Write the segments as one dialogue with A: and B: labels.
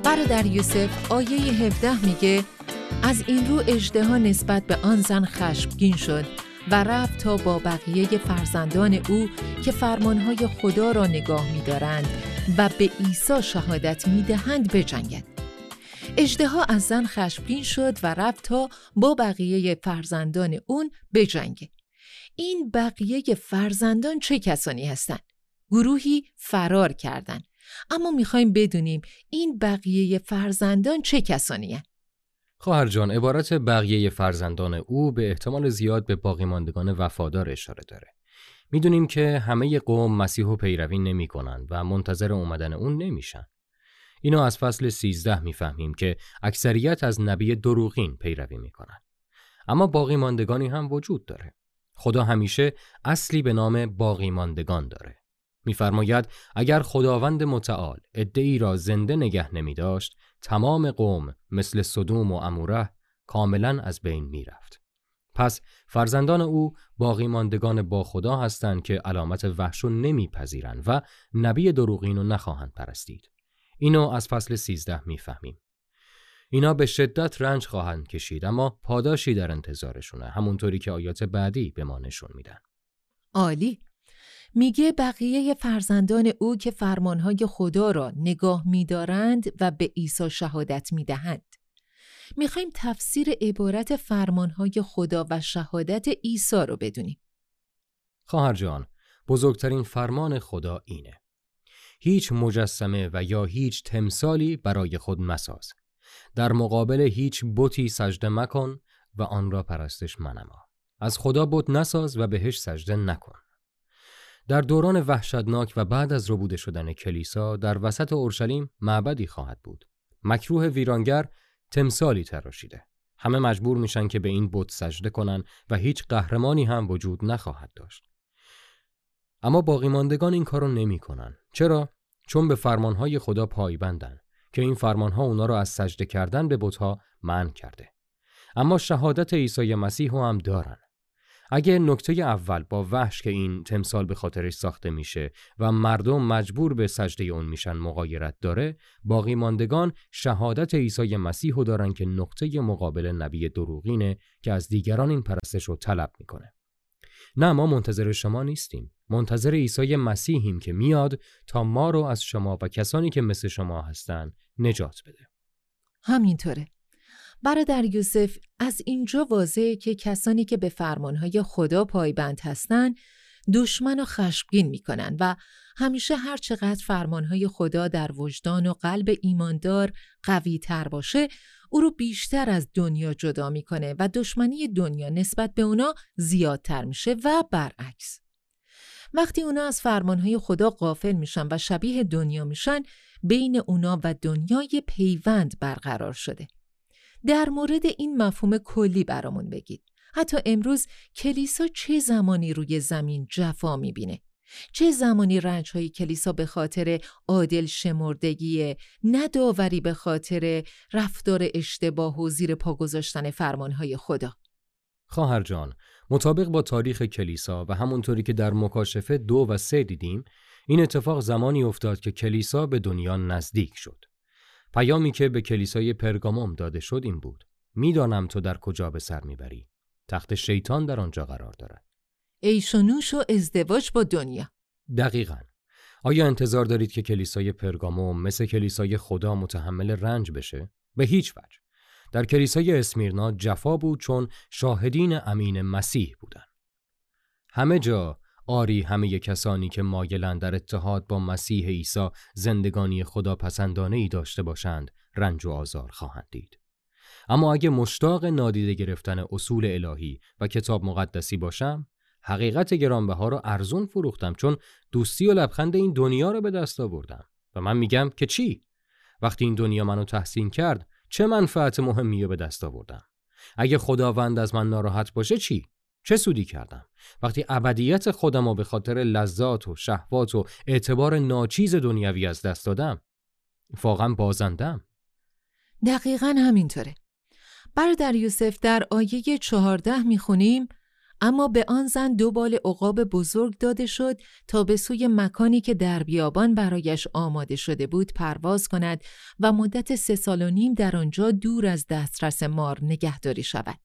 A: برادر یوسف آیه 17 میگه از این رو اژدها نسبت به آن زن خشمگین شد و رفت تا با بقیه فرزندان او که فرمانهای خدا را نگاه می‌دارند و به عیسی شهادت می‌دهند بجنگد. اژدها از زن خشمگین شد و رفت تا با بقیه فرزندان اون بجنگه. این بقیه فرزندان چه کسانی هستند؟ گروهی فرار کردند. اما می‌خوایم بدونیم این بقیه فرزندان چه کسانی هستند؟
B: خواهر جان، عبارت بقیه فرزندان او به احتمال زیاد به باقی ماندگان وفادار اشاره داره. میدونیم که همه قوم مسیحو پیروی نمی کنن و منتظر اومدن اون نمیشن. اینو از فصل 13 میفهمیم که اکثریت از نبی دروغین پیروی میکنن. اما باقی ماندگانی هم وجود داره. خدا همیشه اصلی به نام باقی ماندگان داره. میفرماید اگر خداوند متعال عده‌ای را زنده نگه نمی داشت، تمام قوم مثل سدوم و عموره کاملا از بین می رفت. پس فرزندان او باقی ماندگان با خدا هستند که علامت وحشو نمی پذیرند و نبی دروغین رو نخواهند پرستید. اینو از فصل 13 می فهمیم. اینا به شدت رنج خواهند کشید اما پاداشی در انتظارشونه، همونطوری که آیات بعدی به ما نشون میدن.
A: عالی. میگه بقیه فرزندان او که فرمانهای خدا را نگاه می‌دارند و به عیسی شهادت می‌دهند. میخوایم تفسیر عبارت فرمانهای خدا و شهادت عیسی رو بدونیم.
B: خواهر جان، بزرگترین فرمان خدا اینه: هیچ مجسمه و یا هیچ تمثالی برای خود مساز. در مقابل هیچ بتی سجده مکن و آن را پرستش منما. از خدا بت نساز و بهش سجده نکن. در دوران وحشتناک و بعد از ربوده شدن کلیسا در وسط اورشلیم معبدی خواهد بود. مکروه ویرانگر تمثالی تراشیده. همه مجبور میشن که به این بت سجده کنن و هیچ قهرمانی هم وجود نخواهد داشت. اما باقی ماندگان این کارو نمی کنن. چرا؟ چون به فرمانهای خدا پایبندن که این فرمانها اونا رو از سجده کردن به بت‌ها منع کرده. اما شهادت عیسی مسیح هم دارن. اگه نکته اول با وحش که این تمثال به خاطرش ساخته میشه و مردم مجبور به سجده اون میشن مغایرت داره، باقی ماندگان شهادت عیسی مسیح رو دارن که نقطه مقابل نبی دروغینه که از دیگران این پرستش رو طلب میکنه. نه، ما منتظر شما نیستیم. منتظر عیسی مسیحیم که میاد تا ما رو از شما و کسانی که مثل شما هستن نجات بده.
A: همینطوره. برادر یوسف، از اینجا واضحه که کسانی که به فرمانهای خدا پایبند هستن دشمن و خشمگین میکنن و همیشه هر چقدر فرمانهای خدا در وجدان و قلب ایماندار قوی تر باشه، او رو بیشتر از دنیا جدا میکنه و دشمنی دنیا نسبت به اونا زیادتر میشه و برعکس. وقتی اونا از فرمانهای خدا غافل میشن و شبیه دنیا میشن، بین اونا و دنیای پیوند برقرار شده. در مورد این مفهوم کلی برامون بگید. حتی امروز کلیسا چه زمانی روی زمین جفا میبینه؟ چه زمانی رنج‌های کلیسا به خاطر عادل شمردگی، نه داوری به خاطر رفتار اشتباه و زیر پا گذاشتن فرمانهای خدا؟
B: خواهر جان، مطابق با تاریخ کلیسا و همونطوری که در مکاشفه 2 و 3 دیدیم، این اتفاق زمانی افتاد که کلیسا به دنیا نزدیک شد. پیامی که به کلیسای پرگاموم داده شد این بود: میدانم تو در کجا به سر میبری. تخت شیطان در آنجا قرار دارد.
A: عیش و نوش و ازدواج با دنیا.
B: دقیقاً. آیا انتظار دارید که کلیسای پرگاموم مثل کلیسای خدا متحمل رنج بشه؟ به هیچ وجه. در کلیسای اسمیرنا جفا بود چون شاهدین امین مسیح بودن. همه جا آری همه کسانی که مایلند در اتحاد با مسیح عیسی زندگانی خدا پسندانه‌ای داشته باشند رنج و آزار خواهند دید. اما اگه مشتاق نادیده گرفتن اصول الهی و کتاب مقدسی باشم، حقیقت گرانبها رو ارزون فروختم، چون دوستی و لبخند این دنیا رو به دست آوردم. و من میگم که چی؟ وقتی این دنیا منو تحسین کرد، چه منفعت مهمی رو به دست آوردم؟ اگه خداوند از من ناراحت باشه چی؟ چه سودی کردم؟ وقتی ابدیت خودم رو به خاطر لذات و شهوات و اعتبار ناچیز دنیوی از دست دادم، واقعا بازندم.
A: دقیقاً همینطوره. برادر یوسف، در آیه 14 میخونیم: اما به آن زن 2 بال عقاب بزرگ داده شد تا به سوی مکانی که در بیابان برایش آماده شده بود پرواز کند و مدت 3.5 سال در آنجا دور از دسترس مار نگهداری شود.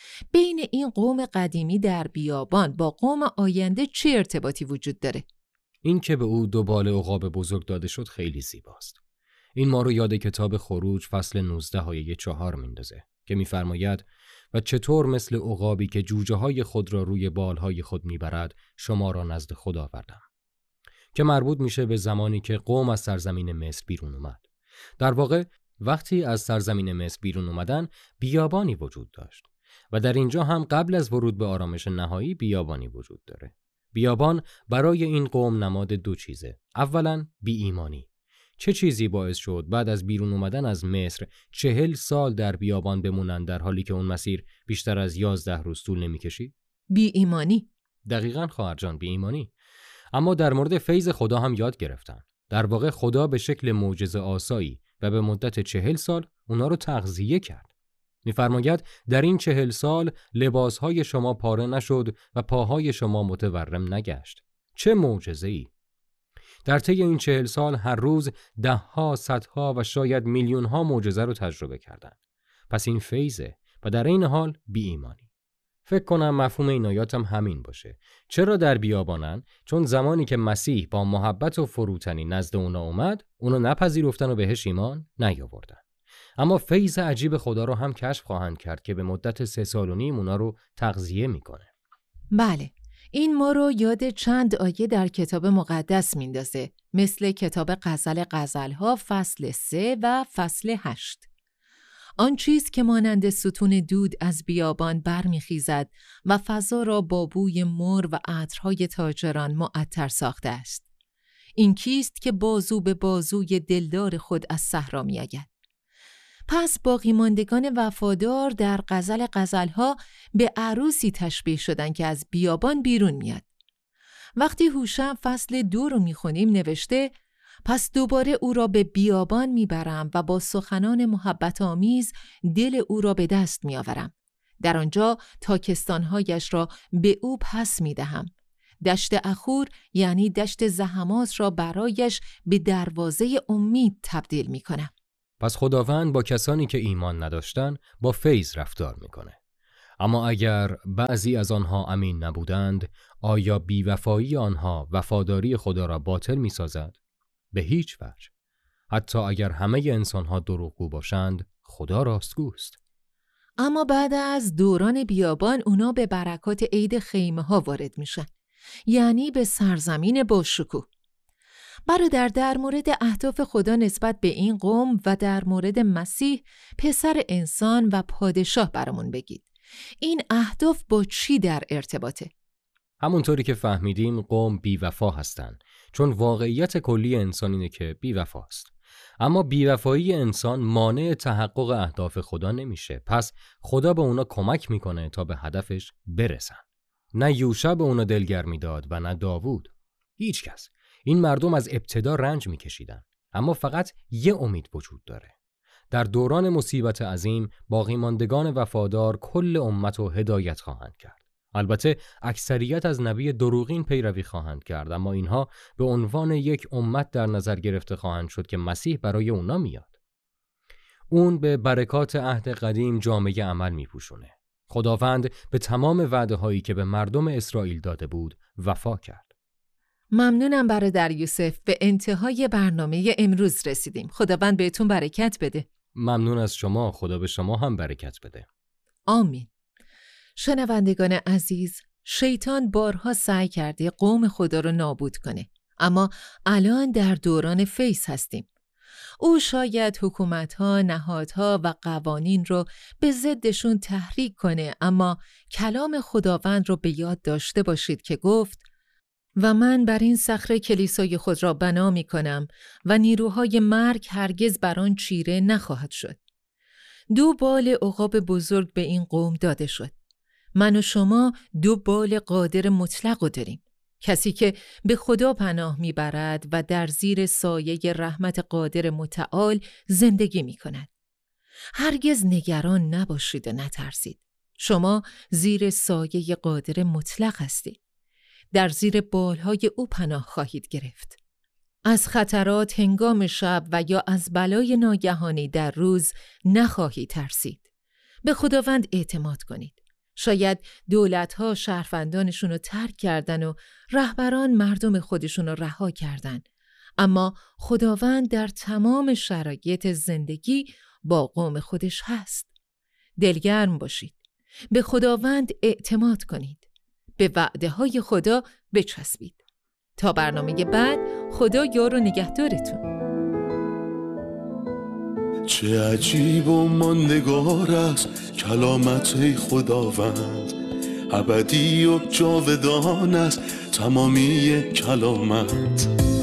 A: بین این قوم قدیمی در بیابان با قوم آینده چه ارتباطی وجود داره؟
B: این که به او 2 بال عقاب بزرگ داده شد خیلی زیباست. این ما رو یاد کتاب خروج فصل 19 آیه 4 میندازه که میفرماید و چطور مثل عقابی که جوجه های خود را روی بالهای خود میبرد شما را نزد خود آوردم، که مربوط میشه به زمانی که قوم از سرزمین مصر بیرون اومد. در واقع وقتی از سرزمین مصر بیرون اومدن بیابانی وجود داشت و در اینجا هم قبل از ورود به آرامش نهایی بیابانی وجود داره. بیابان برای این قوم نماد 2 چیزه. اولاً بی ایمانی. چه چیزی باعث شد بعد از بیرون اومدن از مصر 40 سال در بیابان بمونن در حالی که اون مسیر بیشتر از 11 روز طول نمی‌کشید؟
A: بی ایمانی.
B: دقیقاً خواهر جان، بی ایمانی. اما در مورد فیض خدا هم یاد گرفتن. در واقع خدا به شکل معجزه آسایی و به مدت 40 سال اونا رو تغذیه کرد. می‌فرماید در این 40 سال لباسهای شما پاره نشد و پاهای شما متورم نگشت. چه معجزه‌ای! در طی این 40 سال هر روز 10ها، 100ها و شاید میلیون‌ها معجزه رو تجربه کردند. پس این فیضه و در این حال بی ایمانی. فکر کنم مفهوم این آیات هم همین باشه. چرا در بیابانن؟ چون زمانی که مسیح با محبت و فروتنی نزد اونا اومد، اونا نپذیرفتن و بهش ایمان نیاوردن. اما فیض عجیب خدا رو هم کشف خواهند کرد که به مدت 3.5 سال اونا رو تغذیه میکنه.
A: بله، این ما رو یاد چند آیه در کتاب مقدس میندازه، مثل کتاب غزل‌ها فصل 3 و فصل 8. آن چیز که مانند ستون دود از بیابان برمیخیزد و فضا را با بوی مر و عطرهای تاجران معطر ساخته است. این کیست که بازو به بازوی دلدار خود از صحرا میآید؟ پس باقی ماندگان وفادار در غزل‌ها به عروسی تشبیه شدن که از بیابان بیرون میاد. وقتی هوشع فصل 2 رو میخونیم نوشته: پس دوباره او را به بیابان میبرم و با سخنان محبت آمیز دل او را به دست میآورم. در آنجا تاکستانهایش را به او پس میدهم. دشت اخور یعنی دشت زحمات را برایش به دروازه امید تبدیل میکنم.
B: پس خداوند با کسانی که ایمان نداشتن با فیض رفتار میکنه. اما اگر بعضی از آنها امین نبودند، آیا بیوفایی آنها وفاداری خدا را باطل میسازد؟ به هیچ وجه. حتی اگر همه انسانها دروغگو باشند، خدا راستگوست.
A: اما بعد از دوران بیابان اونا به برکات عید خیمه ها وارد میشن، یعنی به سرزمین باشکوه. برادر، در مورد اهداف خدا نسبت به این قوم و در مورد مسیح پسر انسان و پادشاه برامون بگید. این اهداف با چی در ارتباطه؟
B: همونطوری که فهمیدیم قوم بیوفا هستن، چون واقعیت کلی انسان اینه که بیوفاست. اما بیوفایی انسان مانع تحقق اهداف خدا نمیشه. پس خدا به اونا کمک میکنه تا به هدفش برسن. نه یوشع به اونا دلگرمی داد و نه داوود. هیچ کس. این مردم از ابتدا رنج میکشیدن. اما فقط یه امید وجود داره. در دوران مصیبت عظیم باقی ماندگان وفادار کل امت رو هدایت خواهند کرد. البته اکثریت از نبی دروغین پیروی خواهند کرد، اما اینها به عنوان یک امت در نظر گرفته خواهند شد که مسیح برای اونا میاد. اون به برکات عهد قدیم جامعه عمل میپوشونه. خداوند به تمام وعده هایی که به مردم اسرائیل داده بود وفا کرد.
A: ممنونم برادر یوسف، به انتهای برنامه امروز رسیدیم. خداوند بهتون برکت بده.
B: ممنون از شما، خدا به شما هم برکت بده.
A: آمین. شنوندگان عزیز، شیطان بارها سعی کرده قوم خدا رو نابود کنه، اما الان در دوران فیض هستیم. او شاید حکومت‌ها، نهادها و قوانین رو به ضدشون تحریک کنه، اما کلام خداوند رو به یاد داشته باشید که گفت: و من بر این صخره کلیسای خود را بنا می کنم و نیروهای مرگ هرگز بر آن چیره نخواهد شد. 2 بال عقاب بزرگ به این قوم داده شد. من و شما 2 بال قادر مطلق رو داریم. کسی که به خدا پناه می برد و در زیر سایه رحمت قادر متعال زندگی می کند. هرگز نگران نباشید و نترسید. شما زیر سایه قادر مطلق هستید. در زیر بالهای او پناه خواهید گرفت. از خطرات هنگام شب و یا از بلای ناگهانی در روز نخواهید ترسید. به خداوند اعتماد کنید. شاید دولت‌ها شهروندانشون رو ترک کردن و رهبران مردم خودشون رو رها کردن. اما خداوند در تمام شرایط زندگی با قوم خودش هست. دلگرم باشید. به خداوند اعتماد کنید. به وعده‌های خدا بچسبید. تا برنامه بعد، خدا یار و نگهدارتون.
C: چه عجیب و ماندگار است کلامت ای خداوند، ابدی و جاودان است تمامی کلامت.